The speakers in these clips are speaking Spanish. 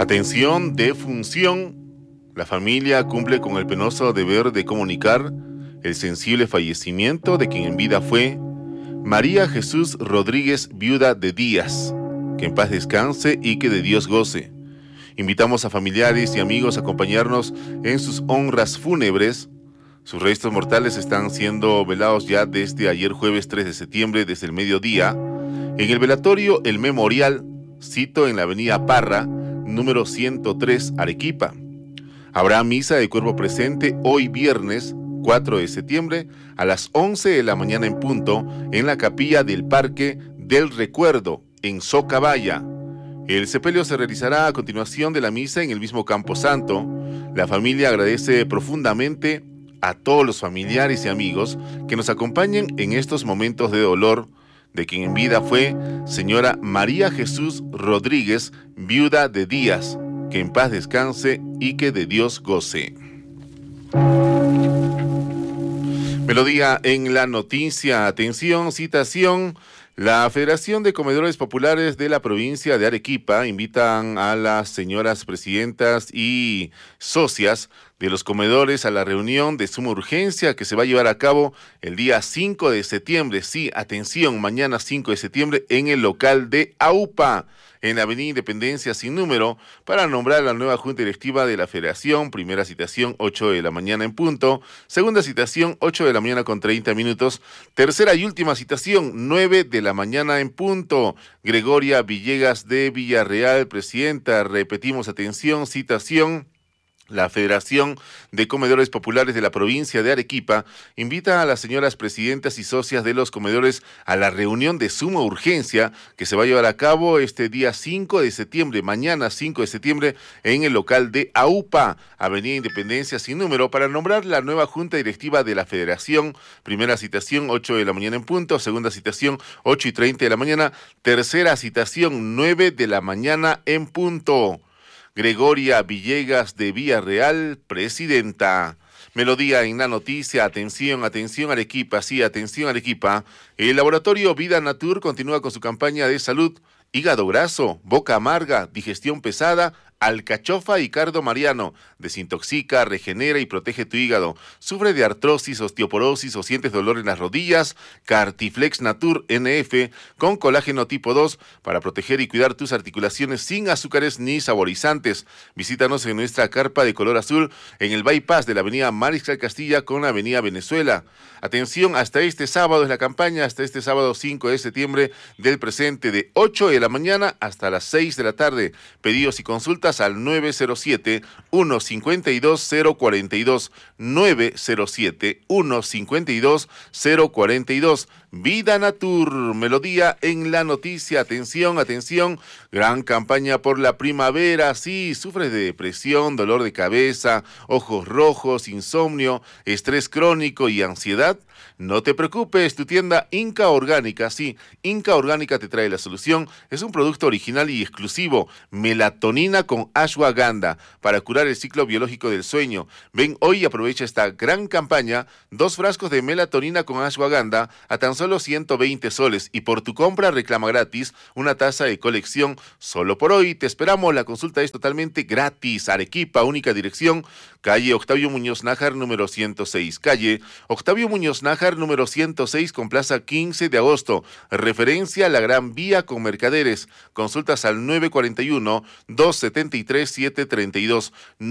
Atención, defunción. La familia cumple con el penoso deber de comunicar el sensible fallecimiento de quien en vida fue María Jesús Rodríguez, viuda de Díaz. Que en paz descanse y que de Dios goce. Invitamos a familiares y amigos a acompañarnos en sus honras fúnebres. Sus restos mortales están siendo velados ya desde ayer jueves 3 de septiembre, desde el mediodía, en el velatorio El Memorial, sito en la avenida Parra, número 103, Arequipa. Habrá misa de cuerpo presente hoy viernes 4 de septiembre a las 11 de la mañana en punto en la capilla del Parque del Recuerdo, en Socabaya. El sepelio se realizará a continuación de la misa en el mismo Camposanto. La familia agradece profundamente a todos los familiares y amigos que nos acompañen en estos momentos de dolor de quien en vida fue señora María Jesús Rodríguez, viuda de Díaz. Que en paz descanse y que de Dios goce. Melodía en la noticia. Atención, citación. La Federación de Comedores Populares de la provincia de Arequipa invitan a las señoras presidentas y socias de los comedores a la reunión de suma urgencia que se va a llevar a cabo el día 5 de septiembre. Sí, atención, mañana 5 de septiembre en el local de AUPA, en la Avenida Independencia sin número, para nombrar la nueva Junta Directiva de la Federación. Primera citación, 8 de la mañana en punto. Segunda citación, 8 de la mañana con 30 minutos. Tercera y última citación, 9 de la mañana en punto. Gregoria Villegas de Villarreal, presidenta. Repetimos, atención, citación. La Federación de Comedores Populares de la provincia de Arequipa invita a las señoras presidentas y socias de los comedores a la reunión de suma urgencia que se va a llevar a cabo este día 5 de septiembre, mañana 5 de septiembre, en el local de AUPA, Avenida Independencia sin número, para nombrar la nueva Junta Directiva de la Federación. Primera citación, 8 de la mañana en punto. Segunda citación, 8:30 de la mañana. Tercera citación, 9 de la mañana en punto. Gregoria Villegas de Villarreal, presidenta. Melodía en la noticia. Atención, atención Arequipa, sí, atención Arequipa. El laboratorio Vida Natur continúa con su campaña de salud. Hígado graso, boca amarga, digestión pesada, alcachofa y cardo mariano. Desintoxica, regenera y protege tu hígado. ¿Sufre de artrosis, osteoporosis o sientes dolor en las rodillas? Cartiflex Natur NF con colágeno tipo 2 para proteger y cuidar tus articulaciones sin azúcares ni saborizantes. Visítanos en nuestra carpa de color azul en el bypass de la avenida Mariscal Castilla con la avenida Venezuela. Atención, hasta este sábado es la campaña, hasta este sábado 5 de septiembre del presente, de 8 de la mañana hasta las 6 de la tarde. Pedidos y consultas al 907-152-042, 907-152-042. Vida Natur, melodía en la noticia. Atención, atención, gran campaña por la primavera. Sí, sufres de depresión, dolor de cabeza, ojos rojos, insomnio, estrés crónico y ansiedad. No te preocupes, tu tienda Inca Orgánica, sí, Inca Orgánica te trae la solución. Es un producto original y exclusivo, melatonina con ashwagandha, para curar el ciclo biológico del sueño. Ven hoy y aprovecha esta gran campaña, 2 frascos de melatonina con ashwagandha a tan solo 120 soles, y por tu compra reclama gratis una taza de colección. Solo por hoy te esperamos, la consulta es totalmente gratis. Arequipa, única dirección, calle Octavio Muñoz Nájar, número 106, calle Octavio Muñoz Nájar, número 106, con plaza 15 de agosto. Referencia a la Gran Vía con Mercaderes. Consultas al 941-273-732.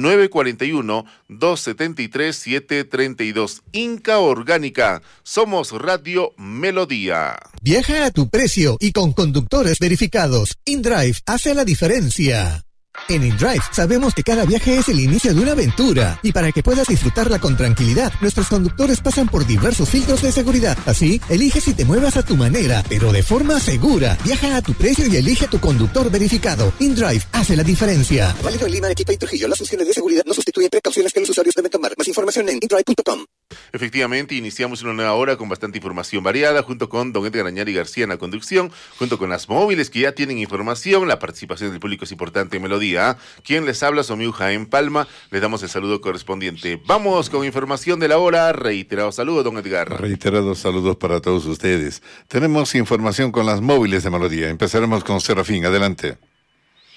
941-273-732. Inca Orgánica. Somos Radio Melodía. Viaja a tu precio y con conductores verificados. InDrive hace la diferencia. En InDrive sabemos que cada viaje es el inicio de una aventura, y para que puedas disfrutarla con tranquilidad, nuestros conductores pasan por diversos filtros de seguridad. Así, elige si te muevas a tu manera, pero de forma segura. Viaja a tu precio y elige tu conductor verificado. InDrive hace la diferencia. Válido en Lima, Arequipa y Trujillo. Las funciones de seguridad no sustituyen precauciones que los usuarios deben tomar. Más información en indrive.com. Efectivamente, iniciamos una nueva hora con bastante información variada, junto con don Edgar Añari García en la conducción, junto con las móviles que ya tienen información. La participación del público es importante en Melodía. Quien les habla, su amigo Jaén Palma. Les damos el saludo correspondiente. Vamos con información de la hora. Reiterado saludo, don Edgar. Reiterados saludos para todos ustedes. Tenemos información con las móviles de Melodía. Empezaremos con Serafín. Adelante.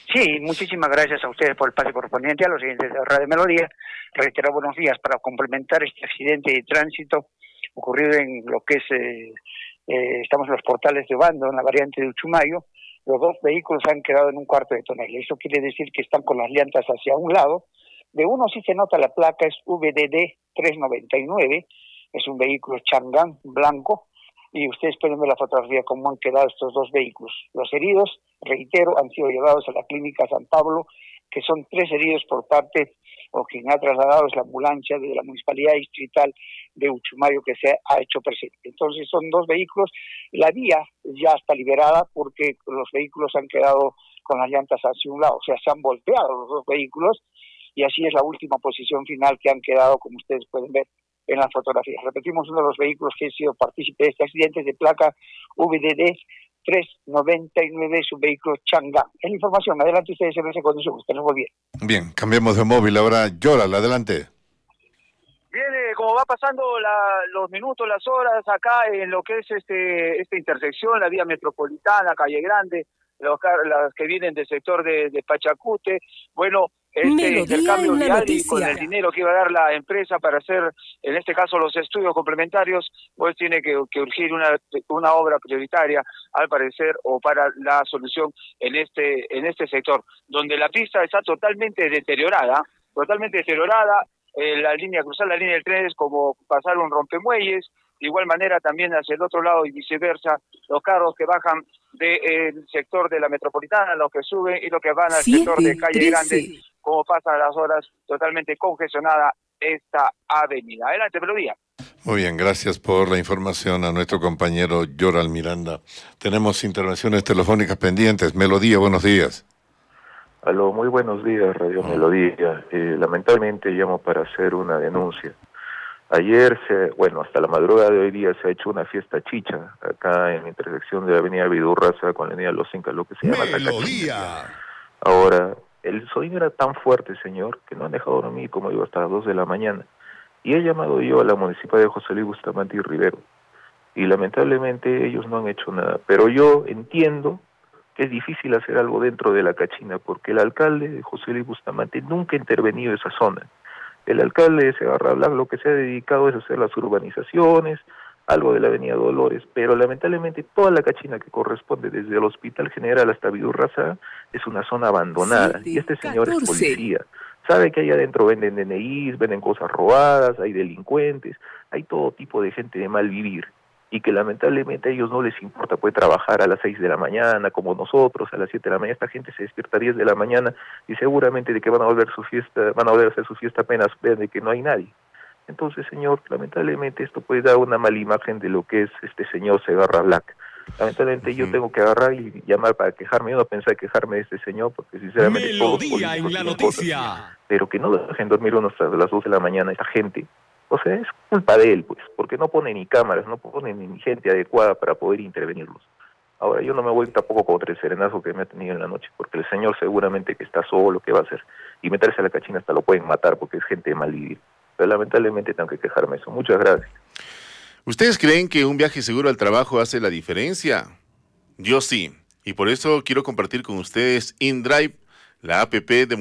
Sí, muchísimas gracias a ustedes por el pase correspondiente. A los siguientes de Radio Melodía, reitero buenos días para complementar este accidente de tránsito ocurrido en lo que es, estamos en los portales de Obando, en la variante de Uchumayo. Los dos vehículos han quedado en un cuarto de tonel. Eso quiere decir que están con las llantas hacia un lado. De uno sí se nota la placa, es VDD 399, es un vehículo Chang'an blanco, y ustedes pueden ver la fotografía cómo han quedado estos dos vehículos. Los heridos, reitero, han sido llevados a la clínica San Pablo, que son 3 heridos por parte, o quien ha trasladado es la ambulancia de la Municipalidad Distrital de Uchumayo que se ha hecho presente. Entonces son 2 vehículos, la vía ya está liberada porque los vehículos han quedado con las llantas hacia un lado, o sea, se han volteado los 2 vehículos, y así es la última posición final que han quedado, como ustedes pueden ver en la fotografía. Repetimos, uno de los vehículos que ha sido partícipe de este accidente es de placa VDD 399, es un vehículo Chang'an. Es la información. Adelante ustedes, se conduce. Tenemos bien. Bien, cambiamos de móvil. Ahora, Yoral, adelante. Bien, como va pasando los minutos, las horas, acá en lo que es esta intersección, la vía metropolitana, Calle Grande, las que vienen del sector de Pachacute, bueno, intercambio vial y con el dinero que iba a dar la empresa para hacer, en este caso, los estudios complementarios, pues tiene que urgir una obra prioritaria, al parecer, o para la solución en este sector, donde la pista está totalmente deteriorada, cruzar la línea del tren es como pasar un rompemuelles. De igual manera también hacia el otro lado y viceversa, los carros que bajan del sector de la metropolitana, los que suben y los que van al sector de Calle Grande, como pasan las horas, totalmente congestionada esta avenida. Adelante, Melodía. Muy bien, gracias por la información a nuestro compañero Yoral Miranda. Tenemos intervenciones telefónicas pendientes. Melodía, buenos días. Aló, muy buenos días, Radio Melodía. Lamentablemente llamo para hacer una denuncia. Ayer, hasta la madrugada de hoy día se ha hecho una fiesta chicha acá en la intersección de la avenida Vidurraza con la avenida Los Incas, lo que se llama Melodía. Ahora, el sonido era tan fuerte, señor, que no han dejado dormir, como digo, hasta las 2 de la mañana. Y he llamado yo a la municipalidad de José Luis Bustamante y Rivero. Y lamentablemente ellos no han hecho nada. Pero yo entiendo que es difícil hacer algo dentro de la Cachina, porque el alcalde de José Luis Bustamante nunca ha intervenido en esa zona. El alcalde de Segarra Blanc lo que se ha dedicado es a hacer las urbanizaciones, algo de la avenida Dolores, pero lamentablemente toda la Cachina que corresponde desde el Hospital General hasta Vidurraza es una zona abandonada, y este señor es policía. Sabe que ahí adentro venden DNIs, venden cosas robadas, hay delincuentes, hay todo tipo de gente de mal vivir, y que lamentablemente a ellos no les importa pues trabajar a las 6 de la mañana, como nosotros, a las 7 de la mañana. Esta gente se despierta a 10 de la mañana y seguramente de que van a volver a hacer su fiesta apenas vean de que no hay nadie. Entonces, señor, lamentablemente esto puede dar una mala imagen de lo que es este señor Segarra Blanc. Lamentablemente yo tengo que agarrar y llamar para quejarme. Yo no pensé quejarme de este señor, porque sinceramente Melodía en la noticia. Cosas, pero que no dejen dormir uno hasta las 2 de la mañana esa gente. O sea, es culpa de él, pues, porque no pone ni cámaras, no pone ni gente adecuada para poder intervenirlos. Ahora, yo no me voy tampoco contra el serenazo que me ha tenido en la noche, porque el señor seguramente que está solo, ¿qué va a hacer? Y meterse a la Cachina hasta lo pueden matar, porque es gente de mal vivir. Pero lamentablemente tengo que quejarme eso. Muchas gracias. ¿Ustedes creen que un viaje seguro al trabajo hace la diferencia? Yo sí, y por eso quiero compartir con ustedes InDrive, la app de